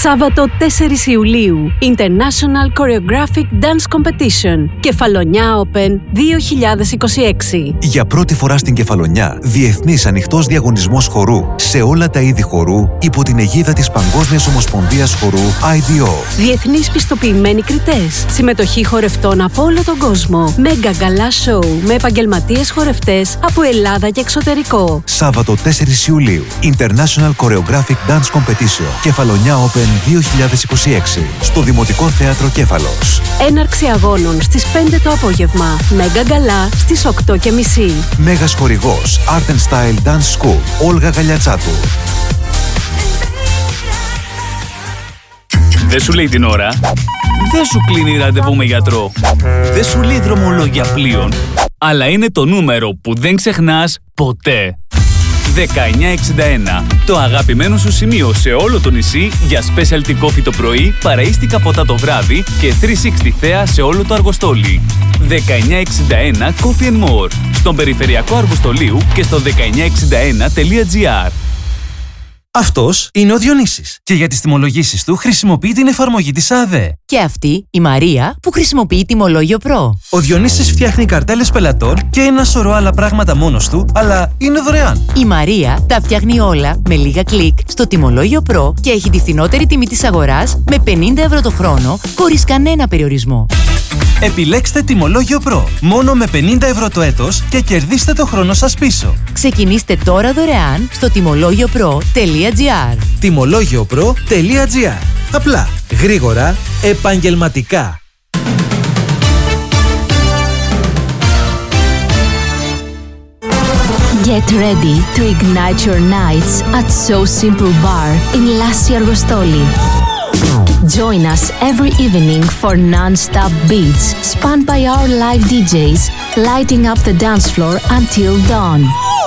Σάββατο 4 Ιουλίου, International Choreographic Dance Competition, Κεφαλονιά Open 2026. Για πρώτη φορά στην Κεφαλονιά, διεθνής ανοιχτός διαγωνισμός χορού σε όλα τα είδη χορού υπό την αιγίδα της Παγκόσμιας Ομοσπονδίας Χορού IDO. Διεθνείς πιστοποιημένοι κριτές, συμμετοχή χορευτών από όλο τον κόσμο, μέγα γκαλά σοου με επαγγελματίες χορευτές από Ελλάδα και εξωτερικό. Σάββατο 4 Ιουλίου, International Choreographic Dance Competition, Κεφαλονιά Open 2026, στο Δημοτικό Θέατρο Κέφαλος. Έναρξη αγώνων στις 5 το απόγευμα, μέγα γκαλά στις 8:30. Μέγας χορηγός Art and Style Dance School, Όλγα Γαλιατσάτου. Δεν σου λέει την ώρα, δεν σου κλείνει ραντεβού με γιατρό, δεν σου λέει δρομολόγια πλοίων, αλλά είναι το νούμερο που δεν ξεχνάς ποτέ. 1961. Το αγαπημένο σου σημείο σε όλο το νησί για specialty coffee το πρωί, παραΐστικα ποτά το βράδυ και 360 θέα σε όλο το Αργοστόλι. 1961 Coffee and More. Στον περιφερειακό Αργοστολίου και στο 1961.gr. Αυτός είναι ο Διονύσης και για τις τιμολογήσεις του χρησιμοποιεί την εφαρμογή της ΑΔΕ. Και αυτή η Μαρία που χρησιμοποιεί τιμολόγιο Pro. Ο Διονύσης φτιάχνει καρτέλες πελατών και ένα σωρό άλλα πράγματα μόνος του, αλλά είναι δωρεάν. Η Μαρία τα φτιάχνει όλα με λίγα κλικ στο τιμολόγιο Pro και έχει τη φθηνότερη τιμή της αγοράς με 50 ευρώ το χρόνο, χωρίς κανένα περιορισμό. Επιλέξτε τιμολόγιο Pro μόνο με 50 ευρώ το έτος και κερδίστε το χρόνο σας πίσω. Ξεκινήστε τώρα δωρεάν στο τιμολογιοπro.gr. Τιμολογιοπro.gr. Απλά, γρήγορα, επαγγελματικά. Get ready to ignite your nights at So Simple Bar in Lassi Argostoli. Join us every evening for non-stop beats spun by our live DJs, lighting up the dance floor until dawn.